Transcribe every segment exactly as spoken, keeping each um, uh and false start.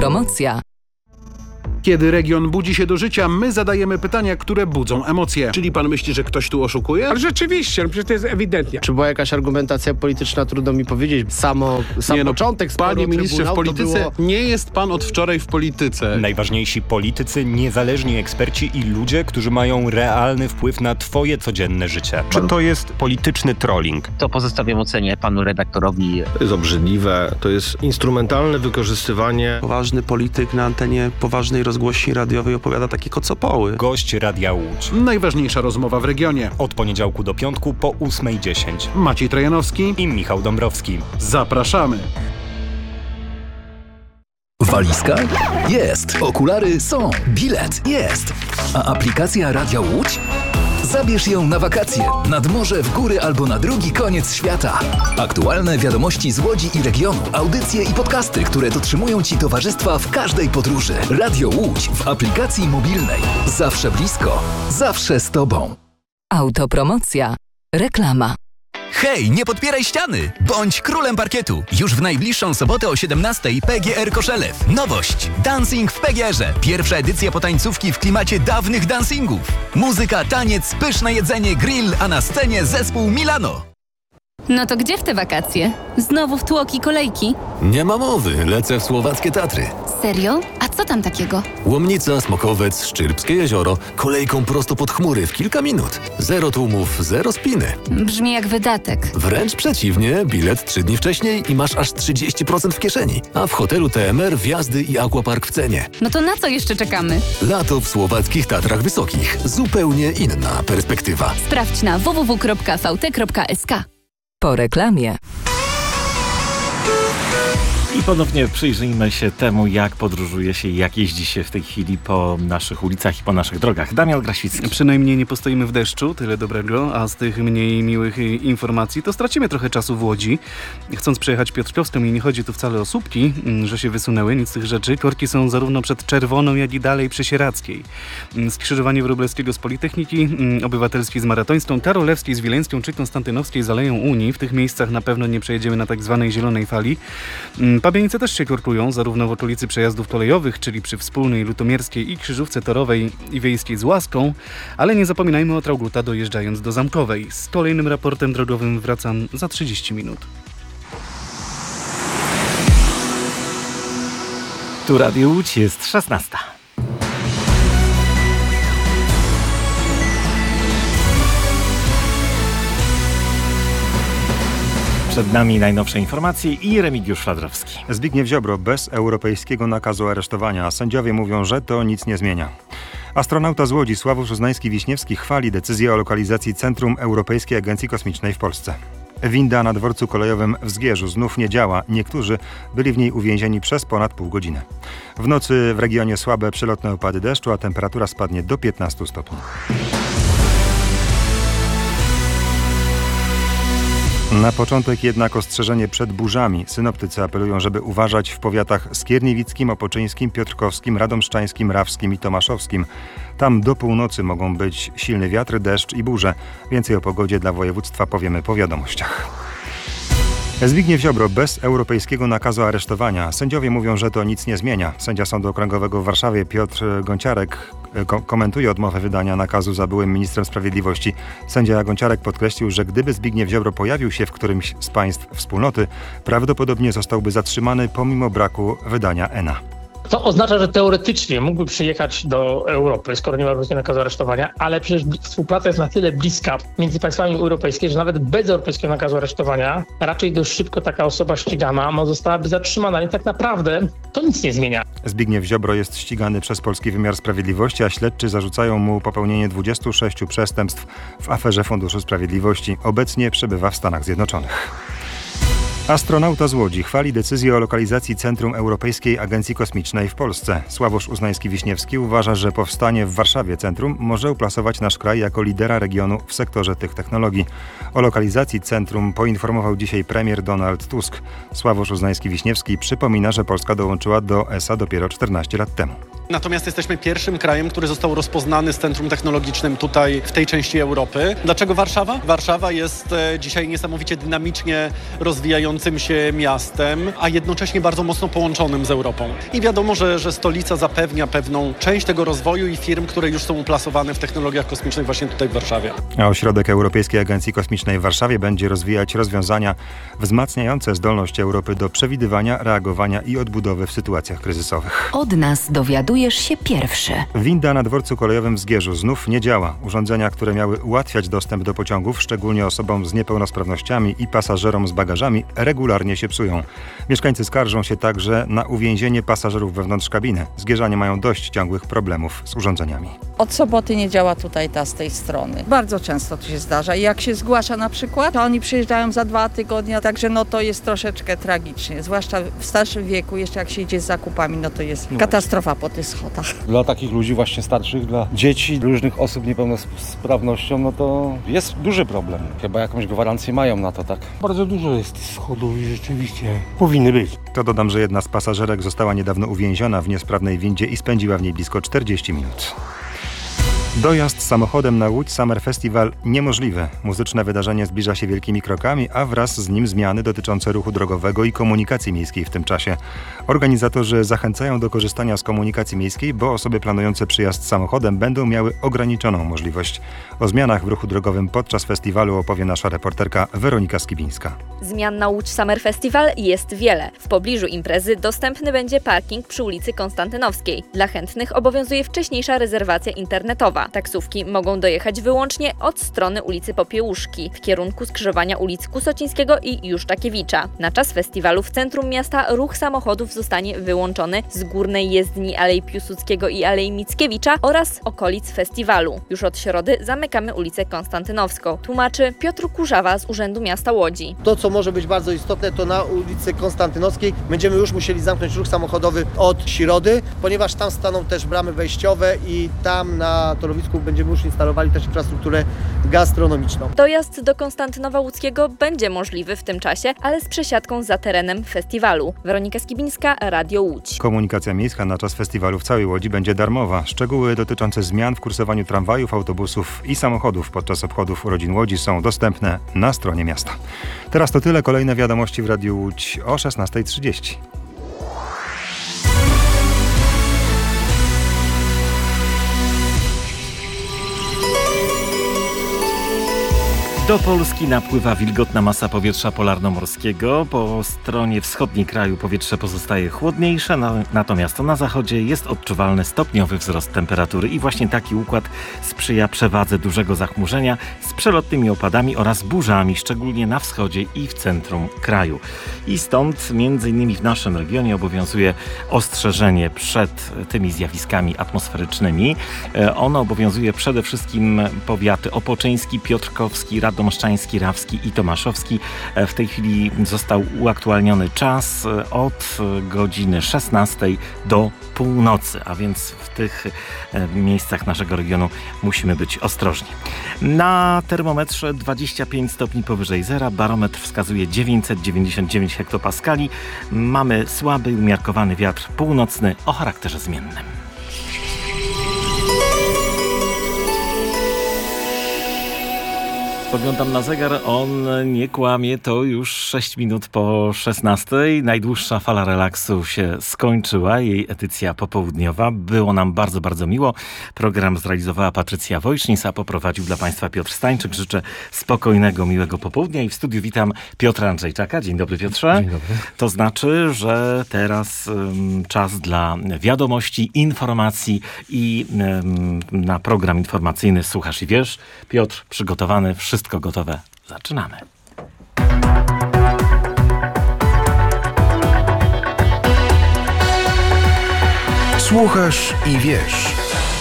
Autopromocja. Kiedy region budzi się do życia, my zadajemy pytania, które budzą emocje. Czyli pan myśli, że ktoś tu oszukuje? Ale rzeczywiście, no przecież to jest ewidentnie. Czy była jakaś argumentacja polityczna, trudno mi powiedzieć. Samo, sam nie, no, początek sporu Panie ministrze, w polityce było... nie jest pan od wczoraj w polityce. Najważniejsi politycy, niezależni eksperci i ludzie, którzy mają realny wpływ na twoje codzienne życie. Czy to jest polityczny trolling? To pozostawiam ocenie panu redaktorowi. To jest obrzydliwe, to jest instrumentalne wykorzystywanie. Poważny polityk na antenie poważnej rozgłośni radiowej opowiada takie kocopoły. Gość Radia Łódź. Najważniejsza rozmowa w regionie. Od poniedziałku do piątku po ósmej dziesięć. Maciej Trojanowski i Michał Dąbrowski. Zapraszamy. Walizka? Jest. Okulary są. Bilet? Jest. A aplikacja Radia Łódź? Zabierz ją na wakacje, nad morze, w góry albo na drugi koniec świata. Aktualne wiadomości z Łodzi i regionu, audycje i podcasty, które dotrzymują Ci towarzystwa w każdej podróży. Radio Łódź w aplikacji mobilnej. Zawsze blisko, zawsze z Tobą. Autopromocja. Reklama. Hej, nie podpieraj ściany! Bądź królem parkietu! Już w najbliższą sobotę o siedemnastej P G R Koszelew. Nowość! Dancing w P G R-ze. Pierwsza edycja potańcówki w klimacie dawnych dancingów. Muzyka, taniec, pyszne jedzenie, grill, a na scenie zespół Milano. No to gdzie w te wakacje? Znowu w tłoki kolejki? Nie ma mowy, lecę w słowackie Tatry. Serio? A co tam takiego? Łomnica, Smokowiec, Szczyrbskie jezioro, kolejką prosto pod chmury w kilka minut. Zero tłumów, zero spiny. Brzmi jak wydatek. Wręcz przeciwnie, bilet trzy dni wcześniej i masz aż trzydzieści procent w kieszeni. A w hotelu T M R wjazdy i aquapark w cenie. No to na co jeszcze czekamy? Lato w słowackich Tatrach Wysokich. Zupełnie inna perspektywa. Sprawdź na w w w kropka v t kropka s k. Po reklamie. I ponownie przyjrzyjmy się temu, jak podróżuje się, jak jeździ się w tej chwili po naszych ulicach i po naszych drogach. Damian Grasicki. Przynajmniej nie postoimy w deszczu, tyle dobrego, a z tych mniej miłych informacji to stracimy trochę czasu w Łodzi. Chcąc przejechać Piotrkowską i nie chodzi tu wcale o słupki, że się wysunęły, nic z tych rzeczy. Korki są zarówno przed Czerwoną, jak i dalej przy Sieradzkiej. Skrzyżowanie Wróblewskiego z Politechniki, Obywatelskiej z Maratońską, Karolewskiej z Wileńską czy Konstantynowskiej z Aleją Unii. W tych miejscach na pewno nie przejedziemy na tak zwanej zielonej fali. Pabianice też się korkują, zarówno w okolicy przejazdów kolejowych, czyli przy Wspólnej, Lutomierskiej i Krzyżówce Torowej i Wiejskiej z Łaską, ale nie zapominajmy o Trauguta dojeżdżając do Zamkowej. Z kolejnym raportem drogowym wracam za trzydzieści minut. Tu Radio Łódź, jest szesnasta. Przed nami najnowsze informacje i Remigiusz Fladrowski. Zbigniew Ziobro bez europejskiego nakazu aresztowania. Sędziowie mówią, że to nic nie zmienia. Astronauta z Łodzi Sławomir Uznański-Wiśniewski chwali decyzję o lokalizacji Centrum Europejskiej Agencji Kosmicznej w Polsce. Winda na dworcu kolejowym w Zgierzu znów nie działa. Niektórzy byli w niej uwięzieni przez ponad pół godziny. W nocy w regionie słabe przelotne opady deszczu, a temperatura spadnie do piętnastu stopni. Na początek jednak ostrzeżenie przed burzami. Synoptycy apelują, żeby uważać w powiatach skierniewickim, opoczyńskim, piotrkowskim, radomszczańskim, rawskim i tomaszowskim. Tam do północy mogą być silny wiatr, deszcz i burze. Więcej o pogodzie dla województwa powiemy po wiadomościach. Zbigniew Ziobro bez europejskiego nakazu aresztowania. Sędziowie mówią, że to nic nie zmienia. Sędzia Sądu Okręgowego w Warszawie Piotr Gonciarek ko- komentuje odmowę wydania nakazu za byłym ministrem sprawiedliwości. Sędzia Gonciarek podkreślił, że gdyby Zbigniew Ziobro pojawił się w którymś z państw wspólnoty, prawdopodobnie zostałby zatrzymany pomimo braku wydania E N A. To oznacza, że teoretycznie mógłby przyjechać do Europy, skoro nie ma europejskiego nakazu aresztowania, ale przecież współpraca jest na tyle bliska między państwami europejskimi, że nawet bez europejskiego nakazu aresztowania raczej dość szybko taka osoba ścigana zostałaby zatrzymana. I tak naprawdę to nic nie zmienia. Zbigniew Ziobro jest ścigany przez polski wymiar sprawiedliwości, a śledczy zarzucają mu popełnienie dwudziestu sześciu przestępstw w aferze Funduszu Sprawiedliwości. Obecnie przebywa w Stanach Zjednoczonych. Astronauta z Łodzi chwali decyzję o lokalizacji Centrum Europejskiej Agencji Kosmicznej w Polsce. Sławomir Uznański-Wiśniewski uważa, że powstanie w Warszawie centrum może uplasować nasz kraj jako lidera regionu w sektorze tych technologii. O lokalizacji centrum poinformował dzisiaj premier Donald Tusk. Sławomir Uznański-Wiśniewski przypomina, że Polska dołączyła do E S A dopiero czternaście lat temu. Natomiast jesteśmy pierwszym krajem, który został rozpoznany z centrum technologicznym tutaj w tej części Europy. Dlaczego Warszawa? Warszawa jest e, dzisiaj niesamowicie dynamicznie rozwijającym się miastem, a jednocześnie bardzo mocno połączonym z Europą. I wiadomo, że, że stolica zapewnia pewną część tego rozwoju i firm, które już są uplasowane w technologiach kosmicznych właśnie tutaj w Warszawie. A Ośrodek Europejskiej Agencji Kosmicznej w Warszawie będzie rozwijać rozwiązania wzmacniające zdolność Europy do przewidywania, reagowania i odbudowy w sytuacjach kryzysowych. Od nas dowiadujesz się pierwszy. Winda na dworcu kolejowym w Zgierzu znów nie działa. Urządzenia, które miały ułatwiać dostęp do pociągów, szczególnie osobom z niepełnosprawnościami i pasażerom z bagażami, regularnie się psują. Mieszkańcy skarżą się także na uwięzienie pasażerów wewnątrz kabiny. Zgierzanie mają dość ciągłych problemów z urządzeniami. Od soboty nie działa tutaj ta z tej strony. Bardzo często to się zdarza. I jak się zgłasza na przykład, to oni przyjeżdżają za dwa tygodnie, także no to jest troszeczkę tragicznie. Zwłaszcza w starszym wieku, jeszcze jak się idzie z zakupami, no to jest katastrofa po tych schodach. Dla takich ludzi właśnie starszych, dla dzieci, różnych osób niepełnosprawnością, no to jest duży problem. Chyba jakąś gwarancję mają na to, tak? Bardzo dużo jest schodów i rzeczywiście powinny być. To dodam, że jedna z pasażerek została niedawno uwięziona w niesprawnej windzie i spędziła w niej blisko czterdzieści minut. Dojazd samochodem na Łódź Summer Festival niemożliwy. Muzyczne wydarzenie zbliża się wielkimi krokami, a wraz z nim zmiany dotyczące ruchu drogowego i komunikacji miejskiej w tym czasie. Organizatorzy zachęcają do korzystania z komunikacji miejskiej, bo osoby planujące przyjazd samochodem będą miały ograniczoną możliwość. O zmianach w ruchu drogowym podczas festiwalu opowie nasza reporterka Weronika Skibińska. Zmian na Łódź Summer Festival jest wiele. W pobliżu imprezy dostępny będzie parking przy ulicy Konstantynowskiej. Dla chętnych obowiązuje wcześniejsza rezerwacja internetowa. Taksówki mogą dojechać wyłącznie od strony ulicy Popiełuszki w kierunku skrzyżowania ulic Kusocińskiego i Juszczakiewicza. Na czas festiwalu w centrum miasta ruch samochodów zostanie wyłączony z górnej jezdni Alei Piłsudskiego i Alei Mickiewicza oraz okolic festiwalu. Już od środy zamykamy ulicę Konstantynowską, tłumaczy Piotr Kurzawa z Urzędu Miasta Łodzi. To, co może być bardzo istotne, to na ulicy Konstantynowskiej będziemy już musieli zamknąć ruch samochodowy od środy, ponieważ tam staną też bramy wejściowe i tam na torowisku będziemy już instalowali też infrastrukturę gastronomiczną. Dojazd do Konstantynowa Łódzkiego będzie możliwy w tym czasie, ale z przesiadką za terenem festiwalu. Weronika Skibińska, Radio Łódź. Komunikacja miejska na czas festiwalu w całej Łodzi będzie darmowa. Szczegóły dotyczące zmian w kursowaniu tramwajów, autobusów i samochodów podczas obchodów urodzin Łodzi są dostępne na stronie miasta. Teraz to tyle. Kolejne wiadomości w Radiu Łódź o szesnasta trzydzieści. Do Polski napływa wilgotna masa powietrza polarnomorskiego. Po stronie wschodniej kraju powietrze pozostaje chłodniejsze, natomiast na zachodzie jest odczuwalny stopniowy wzrost temperatury i właśnie taki układ sprzyja przewadze dużego zachmurzenia z przelotnymi opadami oraz burzami, szczególnie na wschodzie i w centrum kraju. I stąd między innymi w naszym regionie obowiązuje ostrzeżenie przed tymi zjawiskami atmosferycznymi. Ono obowiązuje przede wszystkim powiaty opoczyński, piotrkowski, radomszczański, rawski i tomaszowski. W tej chwili został uaktualniony czas od godziny szesnastej do północy, a więc w tych miejscach naszego regionu musimy być ostrożni. Na termometrze dwadzieścia pięć stopni powyżej zera, barometr wskazuje dziewięćset dziewięćdziesiąt dziewięć hektopaskali. Mamy słaby, umiarkowany wiatr północny o charakterze zmiennym. Spoglądam na zegar, on nie kłamie, to już sześć minut po szesnastej. Najdłuższa fala relaksu się skończyła, jej edycja popołudniowa. Było nam bardzo, bardzo miło. Program zrealizowała Patrycja Wojsznis, a poprowadził dla Państwa Piotr Stańczyk. Życzę spokojnego, miłego popołudnia i w studiu witam Piotra Andrzejczaka. Dzień dobry, Piotrze. Dzień dobry. To znaczy, że teraz um, czas dla wiadomości, informacji i um, na program informacyjny Słuchasz i Wiesz. Piotr przygotowany, wszystko Wszystko gotowe. Zaczynamy. Słuchasz i wiesz.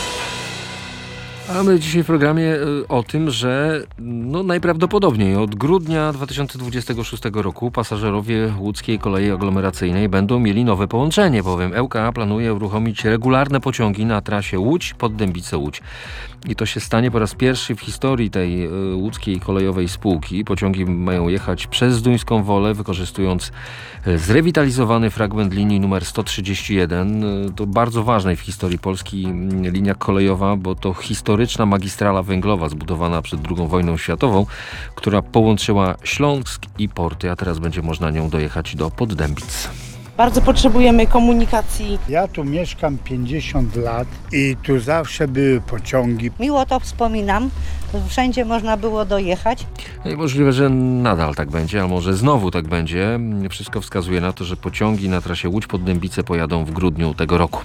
A my dzisiaj w programie o tym, że no najprawdopodobniej od grudnia dwa tysiące dwudziestego szóstego roku pasażerowie łódzkiej kolei aglomeracyjnej będą mieli nowe połączenie, bowiem L K A planuje uruchomić regularne pociągi na trasie Łódź-Poddębice-Łódź. i to się stanie po raz pierwszy w historii tej y, łódzkiej kolejowej spółki. Pociągi mają jechać przez Zduńską Wolę, wykorzystując y, zrewitalizowany fragment linii numer sto trzydzieści jeden. Y, to bardzo ważnej w historii Polski y, linia kolejowa, bo to historyczna magistrala węglowa zbudowana przed drugą wojną światową, która połączyła Śląsk i porty, a teraz będzie można nią dojechać do Poddębic. Bardzo potrzebujemy komunikacji. Ja tu mieszkam pięćdziesiąt lat i tu zawsze były pociągi. Miło to wspominam, wszędzie można było dojechać. No i możliwe, że nadal tak będzie, a może znowu tak będzie. Wszystko wskazuje na to, że pociągi na trasie Łódź-Poddębice pojadą w grudniu tego roku.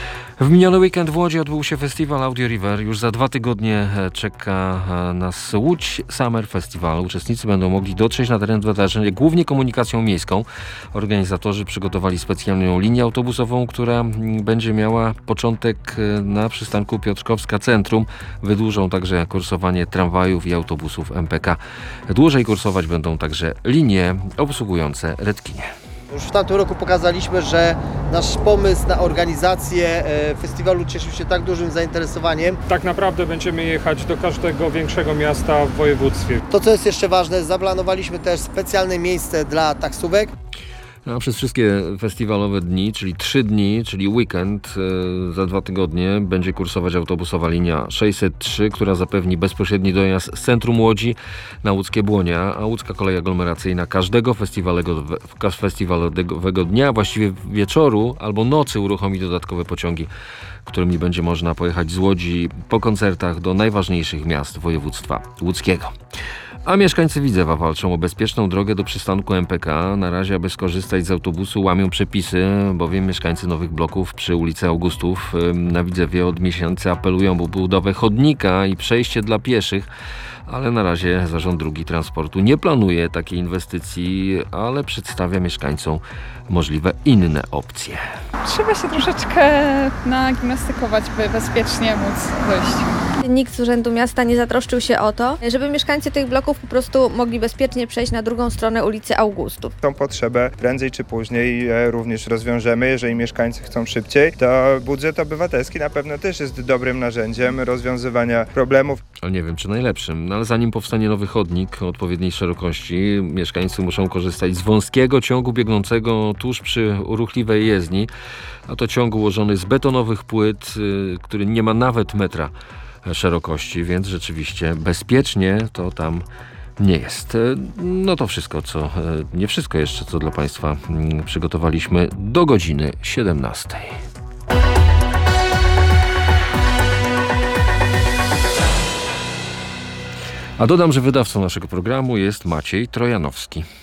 W miniony weekend w Łodzi odbył się festiwal Audio River. Już za dwa tygodnie czeka nas Łódź Summer Festival. Uczestnicy będą mogli dotrzeć na teren wydarzenia głównie komunikacją miejską. Organizatorzy przygotowali specjalną linię autobusową, która będzie miała początek na przystanku Piotrkowska Centrum. Wydłużą także kursowanie tramwajów i autobusów M P K. Dłużej kursować będą także linie obsługujące Redkinie. Już w tamtym roku pokazaliśmy, że nasz pomysł na organizację festiwalu cieszył się tak dużym zainteresowaniem. Tak naprawdę będziemy jechać do każdego większego miasta w województwie. To, co jest jeszcze ważne, zaplanowaliśmy też specjalne miejsce dla taksówek. A przez wszystkie festiwalowe dni, czyli trzy dni, czyli weekend, e, za dwa tygodnie będzie kursować autobusowa linia sześćset trzy, która zapewni bezpośredni dojazd z centrum Łodzi na łódzkie Błonia, a łódzka kolej aglomeracyjna każdego festiwalowego, festiwalowego dnia, właściwie wieczoru albo nocy uruchomi dodatkowe pociągi, którymi będzie można pojechać z Łodzi po koncertach do najważniejszych miast województwa łódzkiego. A mieszkańcy Widzewa walczą o bezpieczną drogę do przystanku M P K. Na razie, aby skorzystać z autobusu, łamią przepisy, bowiem mieszkańcy nowych bloków przy ulicy Augustów na Widzewie od miesięcy apelują o budowę chodnika i przejście dla pieszych, ale na razie Zarząd Dróg Transportu nie planuje takiej inwestycji, ale przedstawia mieszkańcom możliwe inne opcje. Trzeba się troszeczkę nagimnastykować, by bezpiecznie móc dojść. Nikt z Urzędu Miasta nie zatroszczył się o to, żeby mieszkańcy tych bloków po prostu mogli bezpiecznie przejść na drugą stronę ulicy Augustów. Tą potrzebę prędzej czy później również rozwiążemy. Jeżeli mieszkańcy chcą szybciej, to budżet obywatelski na pewno też jest dobrym narzędziem rozwiązywania problemów. Ale nie wiem, czy najlepszym. No ale zanim powstanie nowy chodnik o odpowiedniej szerokości, mieszkańcy muszą korzystać z wąskiego ciągu biegnącego tuż przy ruchliwej jezdni, a to ciąg ułożony z betonowych płyt, który nie ma nawet metra szerokości, więc rzeczywiście bezpiecznie to tam nie jest. No to wszystko, co nie wszystko jeszcze, co dla Państwa przygotowaliśmy do godziny siedemnastej. A dodam, że wydawcą naszego programu jest Maciej Trojanowski.